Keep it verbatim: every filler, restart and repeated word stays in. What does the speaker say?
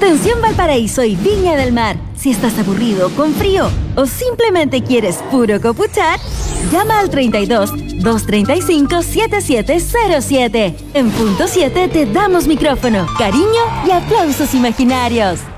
Atención Valparaíso y Viña del Mar. Si estás aburrido, con frío o simplemente quieres puro copuchar, llama al treinta y dos, doscientos treinta y cinco, setenta y siete cero siete. En punto siete te damos micrófono, cariño y aplausos imaginarios.